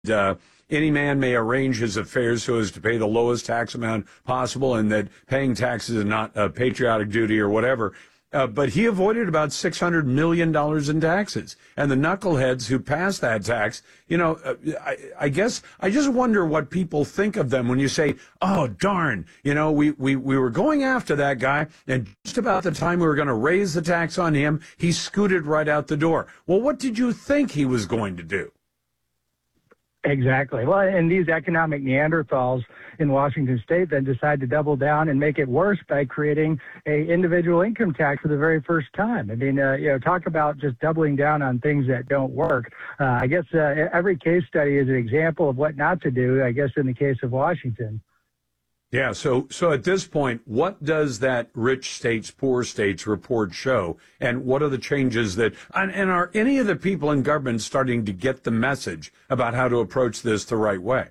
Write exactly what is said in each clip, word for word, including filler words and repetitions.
uh, any man may arrange his affairs so as to pay the lowest tax amount possible, and that paying taxes is not a patriotic duty or whatever. Uh, but he avoided about six hundred million dollars in taxes. And the knuckleheads who passed that tax, you know, uh, I, I guess I just wonder what people think of them when you say, oh, darn, you know, we, we, we were going after that guy, and just about the time we were going to raise the tax on him, he scooted right out the door. Well, what did you think he was going to do? Exactly. Well, and these economic Neanderthals in Washington state then decide to double down and make it worse by creating a individual income tax for the very first time. I mean, uh, you know, talk about just doubling down on things that don't work. Uh, I guess uh, every case study is an example of what not to do, I guess, in the case of Washington. Yeah, so so at this point, what does that rich states, poor states report show? And what are the changes that, and, and are any of the people in government starting to get the message about how to approach this the right way?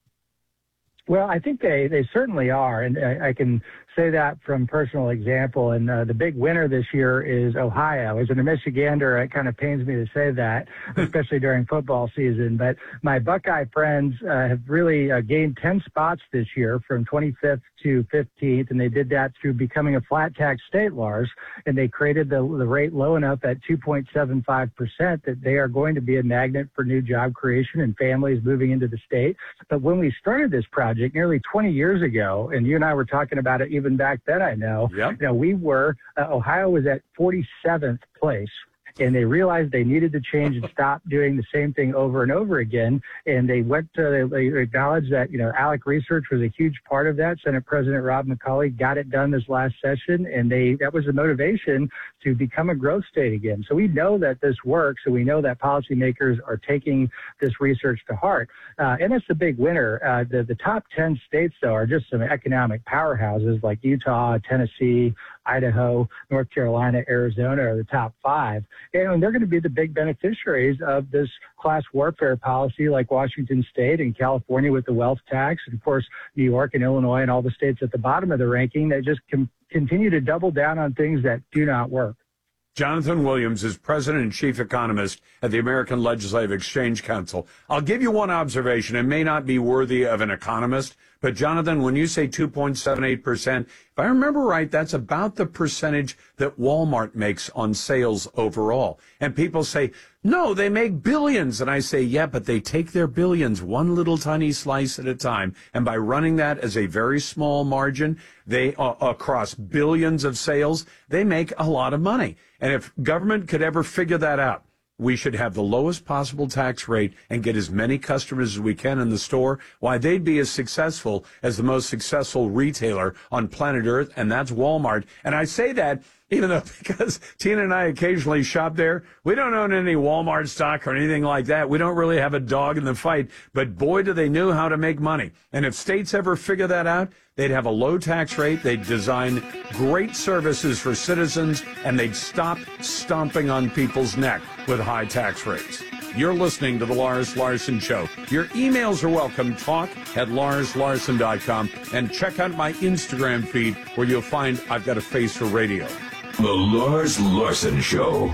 Well, I think they, they certainly are, and I, I can say that from personal example. And uh, the big winner this year is Ohio. As a Michigander, it kind of pains me to say that, especially during football season. But my Buckeye friends uh, have really uh, gained ten spots this year from twenty-fifth to fifteenth, and they did that through becoming a flat tax state, Lars. And they created the, the rate low enough at two point seven five percent that they are going to be a magnet for new job creation and families moving into the state. But when we started this project nearly twenty years ago, and you and I were talking about it even back then, I know, yep. you know, we were, uh, Ohio was at forty-seventh place. And they realized they needed to change and stop doing the same thing over and over again. And they went to, they acknowledged that, you know, ALEC research was a huge part of that. Senate President Rob McCauley got it done this last session. And they, that was the motivation to become a growth state again. So we know that this works. And we know that policymakers are taking this research to heart. Uh, and it's the big winner. Uh, the, the top ten states, though, are just some economic powerhouses like Utah, Tennessee, Idaho, North Carolina, Arizona are the top five. And they're going to be the big beneficiaries of this class warfare policy, like Washington state and California with the wealth tax, and of course, New York and Illinois and all the states at the bottom of the ranking that just can continue to double down on things that do not work. Jonathan Williams is president and chief economist at the American Legislative Exchange Council. I'll give you one observation. It may not be worthy of an economist, but Jonathan, when you say two point seven eight percent, if I remember right, that's about the percentage that Walmart makes on sales overall. And people say, no, they make billions. And I say, yeah, but they take their billions one little tiny slice at a time. And by running that as a very small margin, they uh, across billions of sales, they make a lot of money. And if government could ever figure that out, we should have the lowest possible tax rate and get as many customers as we can in the store. Why, they'd be as successful as the most successful retailer on planet Earth, and that's Walmart. And I say that even though, because Tina and I occasionally shop there, we don't own any Walmart stock or anything like that. We don't really have a dog in the fight, but boy, do they know how to make money. And if states ever figure that out, they'd have a low tax rate, they'd design great services for citizens, and they'd stop stomping on people's neck with high tax rates. You're listening to The Lars Larson Show. Your emails are welcome, talk at lars larson dot com, and check out my Instagram feed where you'll find I've got a face for radio. The Lars Larson Show.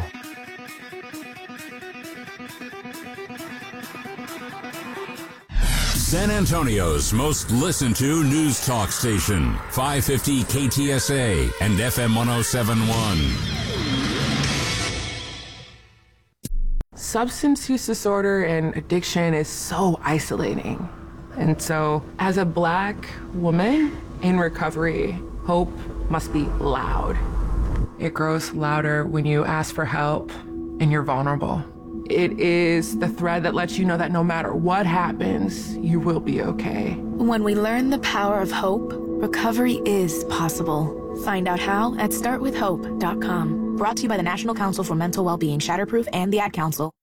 San Antonio's most listened to news talk station, five fifty K T S A and F M one oh seven point one. Substance use disorder and addiction is so isolating. And so, as a Black woman in recovery, hope must be loud. It grows louder when you ask for help and you're vulnerable. It is the thread that lets you know that no matter what happens, you will be okay. When we learn the power of hope, recovery is possible. Find out how at start with hope dot com. Brought to you by the National Council for Mental Wellbeing, Shatterproof, and the Ad Council.